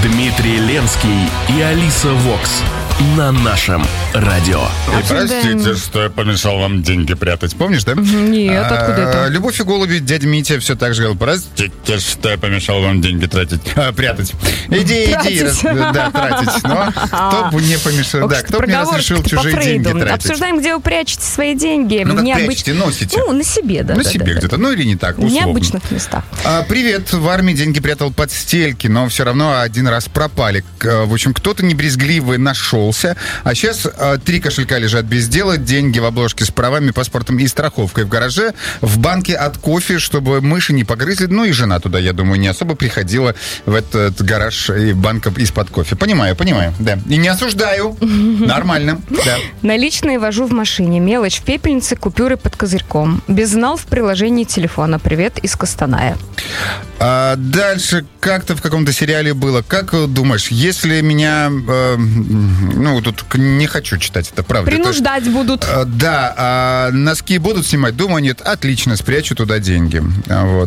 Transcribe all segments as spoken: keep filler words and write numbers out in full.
Дмитрий Ленский и Алиса Вокс на нашем радио. И простите, что я помешал вам деньги прятать. Помнишь, да? Нет, откуда это? Любовь и голуби, дядя Митя все так же говорил: простите, что я помешал вам деньги тратить, а, прятать. Иди, иди, раз, да, тратить. Но кто бы не помешал, да, кто бы не разрешил чужие деньги тратить. Обсуждаем, где вы прячете свои деньги. Ну, как прячете, носите. Ну, на себе, да. На себе где-то, ну или не так, условно. В необычных местах. Привет, в армии деньги прятал под стельки, но все равно один раз пропали. В общем, кто-то небрезгливый нашел. А сейчас э, три кошелька лежат без дела, деньги в обложке с правами, паспортом и страховкой в гараже, в банке от кофе, чтобы мыши не погрызли. Ну и жена туда, я думаю, не особо приходила в этот гараж и банк из-под кофе. Понимаю, понимаю, да. И не осуждаю. Нормально, да. Наличные вожу в машине, мелочь в пепельнице, купюры под козырьком. Безнал в приложении телефона. Привет из Костаная. А дальше как-то в каком-то сериале было. Как думаешь, если меня... Э, ну, тут не хочу читать, это правда. Принуждать это, будут. Э, да, а носки будут снимать? Думаю, нет. Отлично, спрячу туда деньги. Вот.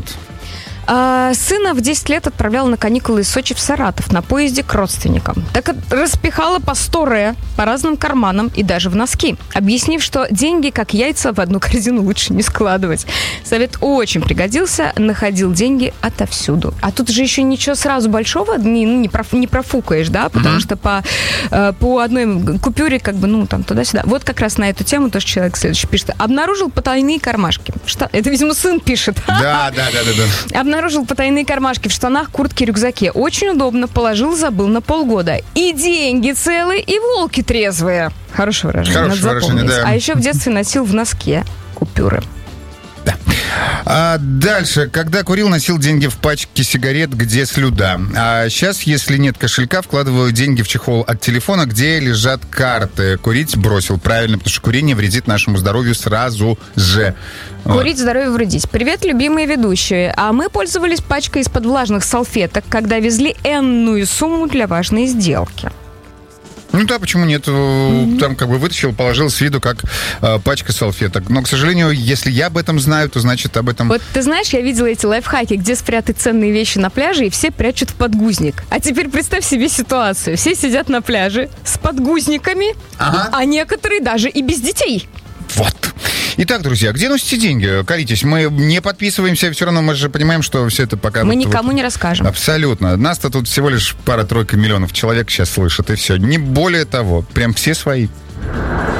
А, сына в десять лет отправлял на каникулы из Сочи в Саратов на поезде к родственникам. Так распихала по сто ре по разным карманам и даже в носки, объяснив, что деньги, как яйца, в одну корзину лучше не складывать. Совет очень пригодился, находил деньги отовсюду. А тут же еще ничего сразу большого не, не, проф, не профукаешь, да, потому mm-hmm. что по, по одной купюре как бы, ну, там, туда-сюда. Вот как раз на эту тему тоже человек следующий пишет. Обнаружил потайные кармашки. Что? Это, видимо, сын пишет. Да, да, да, да, да. Обнаружил потайные кармашки в штанах, куртке, рюкзаке. Очень удобно. Положил, забыл на полгода. И деньги целые, и волки трезвые. Хорошее выражение. Хорошее выражение, да. А еще в детстве носил в носке купюры. Да. А дальше, когда курил, носил деньги в пачке сигарет, где слюда. А сейчас, если нет кошелька, вкладываю деньги в чехол от телефона, где лежат карты. Курить бросил, правильно, потому что курение вредит нашему здоровью сразу же. Курить, здоровью вредить. Привет, любимые ведущие. А мы пользовались пачкой из-под влажных салфеток, когда везли энную сумму для важной сделки. Ну да, почему нет? Mm-hmm. Там как бы вытащил, положил с виду, как э, пачка салфеток. Но, к сожалению, если я об этом знаю, то значит об этом... Вот ты знаешь, я видела эти лайфхаки, где спрятать ценные вещи на пляже, и все прячут в подгузник. А теперь представь себе ситуацию. Все сидят на пляже с подгузниками, ага. а некоторые даже и без детей. Вот. Итак, друзья, где носите деньги? Колитесь. Мы не подписываемся, все равно мы же понимаем, что все это пока... Мы вот, никому вот, не расскажем. Абсолютно. Нас-то тут всего лишь пара-тройка миллионов человек сейчас слышат, и все. Не более того. Прям все свои.